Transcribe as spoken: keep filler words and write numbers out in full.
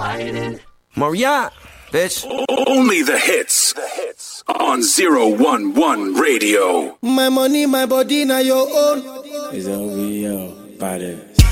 Maria, bitch. Only the hits. The hits on zero one one Radio. My money, my body, now your own. It's O V O, body.